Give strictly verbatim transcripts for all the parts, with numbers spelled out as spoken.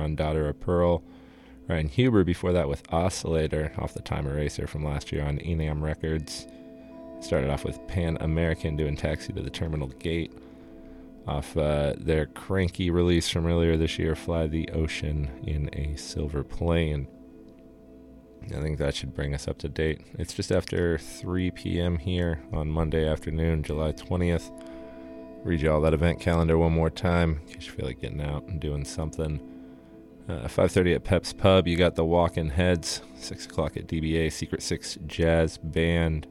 Dawn, Daughter of Pearl. Ryan Huber before that with Oscillator off the Time Eraser from last year on Enam Records. Started off with Pan American doing Taxi to the Terminal Gate off uh, their cranky release from earlier this year, Fly the Ocean in a Silver Plane. I think that should bring us up to date. It's just after three p.m. here on Monday afternoon, July twentieth. Read you all that event calendar one more time in case you feel like getting out and doing something. Uh, five thirty at Pep's Pub, you got the Walkin' Heads. six o'clock at D B A, Secret Six Jazz Band.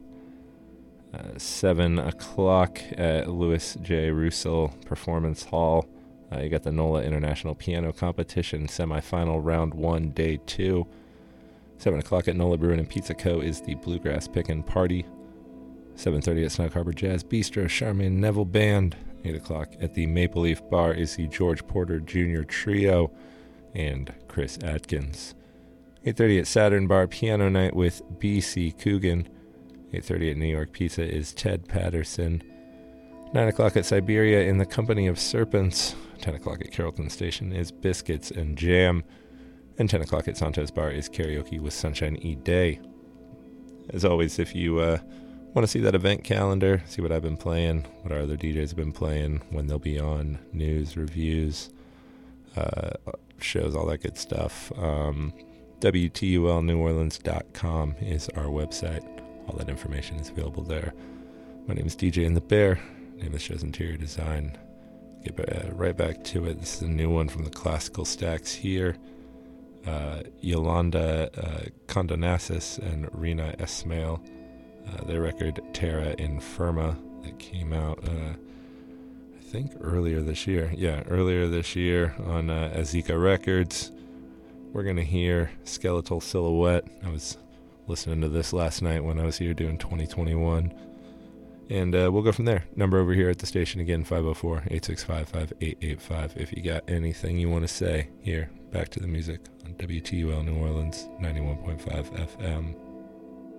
Uh, seven o'clock at Louis J. Russell Performance Hall. Uh, you got the NOLA International Piano Competition semifinal round one, day two. seven o'clock at NOLA Brewing and Pizza Co. is the Bluegrass Pickin' Party. seven thirty at Snug Harbor Jazz Bistro, Charmaine Neville Band. eight o'clock at the Maple Leaf Bar is the George Porter Junior Trio and Chris Atkins. eight thirty at Saturn Bar, Piano Night with B C Coogan. eight thirty at New York Pizza is Ted Patterson. nine o'clock at Siberia in the Company of Serpents. ten o'clock at Carrollton Station is Biscuits and Jam. And ten o'clock at Santos Bar is Karaoke with Sunshine E. Day. As always, if you uh, want to see that event calendar, see what I've been playing, what our other D Js have been playing, when they'll be on, news, reviews, uh, shows, all that good stuff, um, W T U L New Orleans dot com is our website. All that information is available there. My name is D J and the Bear. Name of the show's Interior Design. Get uh, right back to it. This is a new one from the Classical Stacks here. Uh, Yolanda uh, Condonassis and Rena Esmail. Uh, their record Terra Infirma that came out, uh, I think, earlier this year. Yeah, earlier this year on uh, Azika Records. We're going to hear Skeletal Silhouette. I was listening to this last night when I was here doing twenty twenty-one. And uh, we'll go from there. Number over here at the station again, five oh four, eight six five, five eight eight five. If you got anything you want to say here, back to the music on W T U L New Orleans, ninety-one point five F M.